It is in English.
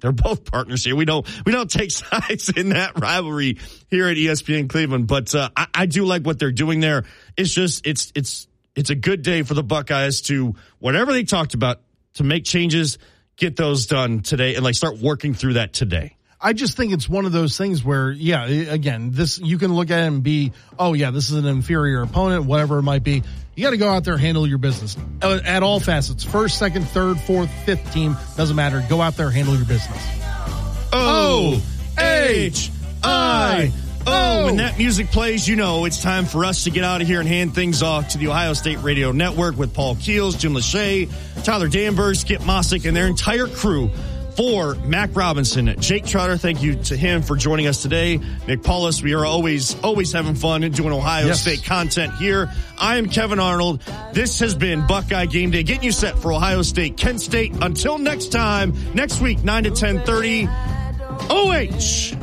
They're both partners here. We don't take sides in that rivalry here at ESPN Cleveland. But I do like what they're doing there. It's just it's a good day for the Buckeyes to whatever they talked about to make changes, get those done today, and start working through that today. I just think it's one of those things where, yeah, again, this you can look at it and be, oh yeah, this is an inferior opponent, whatever it might be. You got to go out there and handle your business at all facets. First, second, third, fourth, fifth team, doesn't matter. Go out there, handle your business. O-H-I-O. When that music plays, it's time for us to get out of here and hand things off to the Ohio State Radio Network with Paul Keels, Jim Lachey, Tyler Danberg, Skip Mossick, and their entire crew. For Mac Robinson, Jake Trotter, thank you to him for joining us today. Nick Paulus, we are always having fun and doing Ohio State content here. I am Kevin Arnold. This has been Buckeye Game Day, getting you set for Ohio State, Kent State. Until next time, next week, 9 to 10:30. OH!